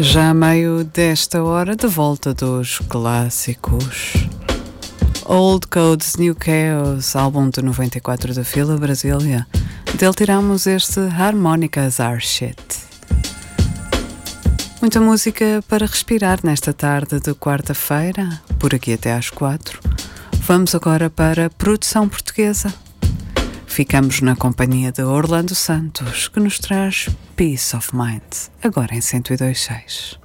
Já a meio desta hora, de volta dos clássicos. Old Codes, New Chaos, álbum de 94 da Fila Brasília. Dele tiramos este Harmonicas Are Shit. Muita música para respirar nesta tarde de quarta-feira, por aqui até às 4. Vamos agora para a produção portuguesa. Ficamos na companhia de Orlando Santos, que nos traz Peace of Mind, agora em 102.6.